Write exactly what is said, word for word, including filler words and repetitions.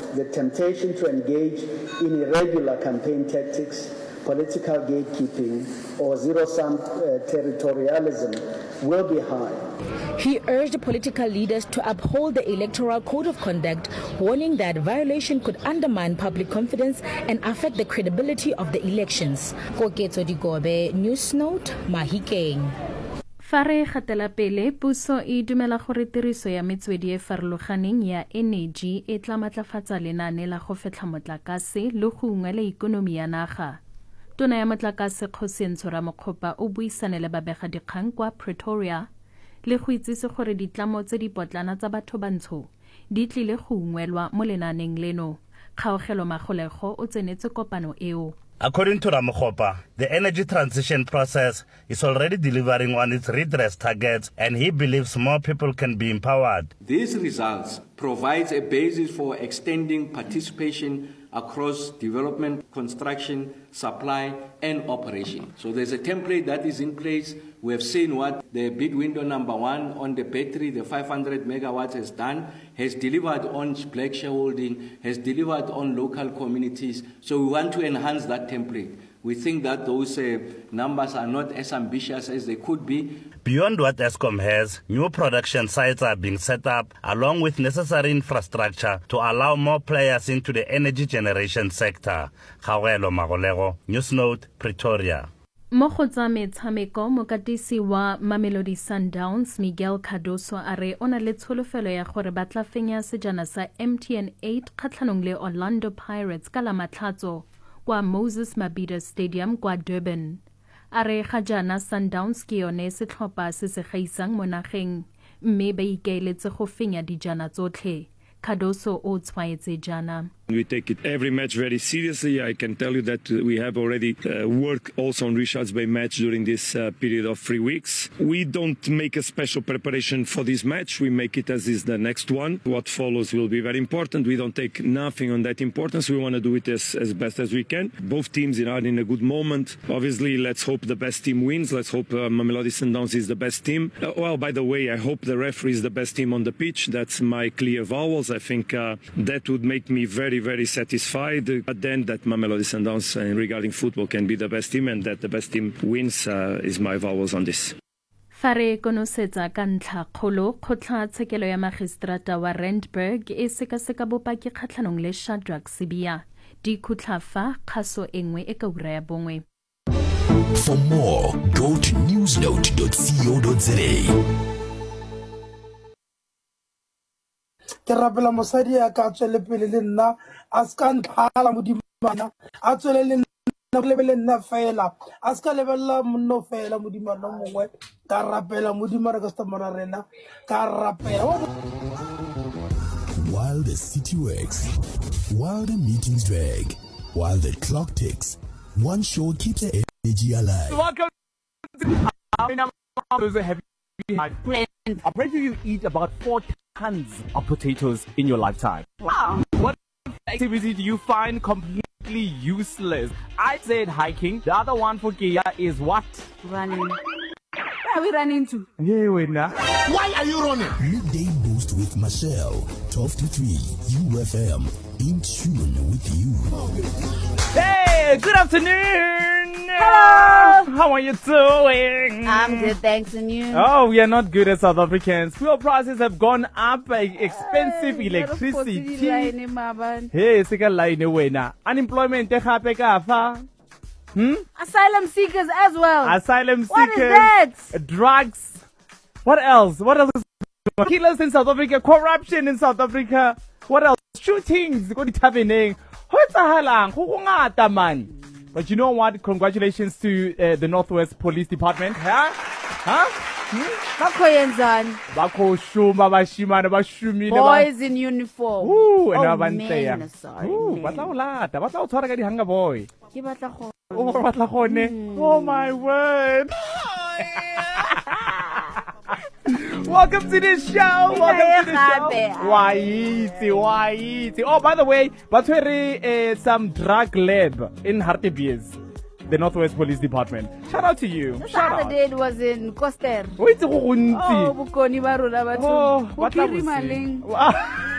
the temptation to engage in irregular campaign tactics, political gatekeeping, or zero-sum uh, territorialism will be high. He urged political leaders to uphold the Electoral Code of Conduct, warning that violation could undermine public confidence and affect the credibility of the elections. Koketso Digobe, News Note, Mahikeng. Fa re gatela pele puso e dumela gore tiriso ya metswedi e farologaneng ya energy e tla matlafatsa lenane la go fetlha motlakase le go ungwela ikonomi ya naga. Tona ya motlakase Kgosientsho Ramokgopa o buisane le babegadikgang kwa Pretoria le go itsise gore ditlamo tse di potlana tsa batho bantsho di tlile go ungwelwa mo lenaneng leno. Kgaogelo Magolego o tsenetse kopano eo. According to Ramokgopa, the energy transition process is already delivering on its redress targets, and he believes more people can be empowered. These results provide a basis for extending participation across development, construction, supply, and operation. So there's a template that is in place. We have seen what the bid window number one on the battery, the five hundred megawatts has done, has delivered on black shareholding, has delivered on local communities. So we want to enhance that template. We think that those uh, numbers are not as ambitious as they could be. Beyond what Eskom has, new production sites are being set up along with necessary infrastructure to allow more players into the energy generation sector. Kgaogelo Magolego, News Note, Pretoria. Mo go tsa metshameko mokatisi wa Mamelodi Sundowns Miguel Cardoso a re o na le tsholofelo ya gore ba tla fenya sejana sa M T N eight kgatlhanong le Orlando Pirates ka la matlhatso kwa Moses Mabhida Stadium kwa Durban. A re ga jana Sundowns ke yone setlhopha se se gaisang mo nageng mme ba ikaeletse go fenya dijana tsotlhe. Cardoso o tshwaetse jana. We take it every match very seriously. I can tell you that we have already uh, worked also on Richards Bay match during this uh, period of three weeks. We don't make a special preparation for this match. We make it as is the next one. What follows will be very important. We don't take nothing on that importance. We want to do it as, as best as we can. Both teams are in a good moment. Obviously, let's hope the best team wins. Let's hope uh, Mamelodi Sundowns is the best team. Uh, well, by the way, I hope the referee is the best team on the pitch. That's my clear vowels. I think uh, that would make me very very satisfied, but then that Mamelodi Sundowns uh, regarding football can be the best team and that the best team wins uh, is my vowels on this. Fare konosetsa ka ntlha kgolo kgotla tshekelo ya magistrata wa Randburg e sekaseka bopaki kgatlhanong le Shadrack Sibiya di khutla fa kgaso engwe e ka ura ya bongwe. For more, go to newsnote dot co dot za. Ke rapela mosadi ya ka tswele pele le nna a ska nthala modimana a tswele le nna le bele nna fela a ska lebella monno fela modimana mongwe ka rapela modimana ka stamara rena ka rapela. While the city works, while the meetings drag, while the clock ticks, one show keeps the energy alive. Welcome to the heavy. I bet you eat about four tons of potatoes in your lifetime. Wow. What activity do you find completely useless? I said hiking. The other one for Kia is what? Running. Where are we running to? Yeah, wait now. Why are you running? Midday Boost with Michelle. twelve to three. U F M. In tune with you. Hey, good afternoon. Hello. How are you doing? I'm good, thanks, and you? Oh, we are not good as South Africans. Fuel prices have gone up. Expensive hey, electricity. Hey, sika line wena. Unemployment te gape ka fa. Hmm? Asylum seekers as well. Asylum seekers. What is that? Drugs. What else? What else? Killers in South Africa. Corruption in South Africa. What else? Shootings. Go to happening. What's halang? Go ngata man. But you know what? Congratulations to uh, the Northwest Police Department. Huh? Huh? Hmm? Boys in uniform. Ooh, oh, man, sorry. Ooh, boy. Oh, my word. Welcome to the show. Welcome to the show. Why easy, why easy. Oh, by the way, but uh, some drug lab in Hartebees, the Northwest Police Department. Shout out to you. The Shout other out. day it was in Coster. Wait, oh, Bukoni Barula. Oh, what